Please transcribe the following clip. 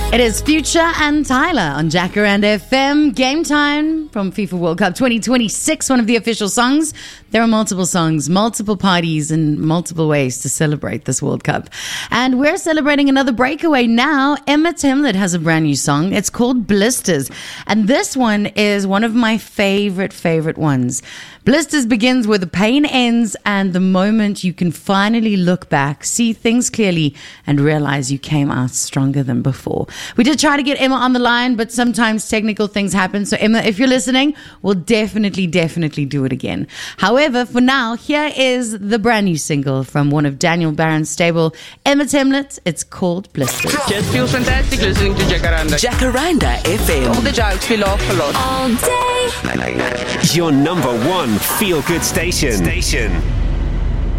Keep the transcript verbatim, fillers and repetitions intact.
It is Future and Tyler on Jacaranda F M. Game time from FIFA World Cup twenty twenty-six, one of the official songs. There are multiple songs, multiple parties, and multiple ways to celebrate this World Cup. And we're celebrating another breakaway now. Emma Timlett has a brand new song. It's called Blisters. And this one is one of my favorite, favorite ones. Blisters begins with the pain ends and the moment you can finally look back, see things clearly, and realize you came out stronger than before. We did try to get Emma on the line, but sometimes technical things happen. So Emma, if you're listening, we'll definitely, definitely do it again. However, for now, here is the brand new single from one of Daniel Barron's stable, Emma Timlett. It's called Blisters. Just feels fantastic listening to Jacaranda. Jacaranda F M. All the jokes feel off a lot. All day. Your number one feel-good station. Station.